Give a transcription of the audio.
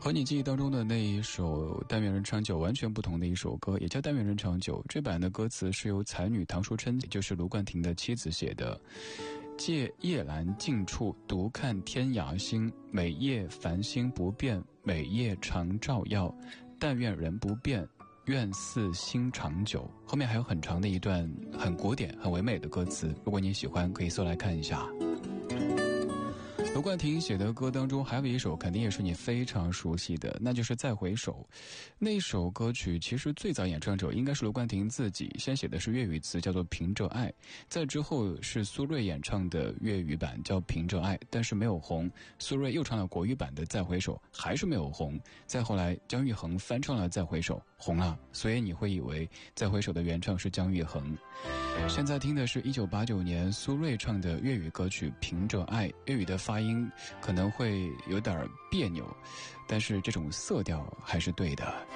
和你记忆当中的那一首但愿人长久完全不同的一首歌，也叫但愿人长久。这版的歌词是由才女唐书琛，也就是卢冠廷的妻子写的。借夜阑静处独看天涯星，每夜繁星不变，每夜常照耀。但愿人不变，愿似心长久。后面还有很长的一段很古典很唯美的歌词，如果你喜欢可以搜来看一下。卢冠廷写的歌当中还有一首肯定也是你非常熟悉的，那就是再回首。那首歌曲其实最早演唱者应该是卢冠廷自己，先写的是粤语词叫做凭着爱，再之后是苏芮演唱的粤语版叫凭着爱，但是没有红。苏芮又唱了国语版的再回首，还是没有红。再后来姜育恒翻唱了再回首，红了，所以你会以为再回首的原唱是姜育恒。现在听的是1989年苏芮唱的粤语歌曲凭着爱，粤语的发音可能会有点别扭，但是这种色调还是对的。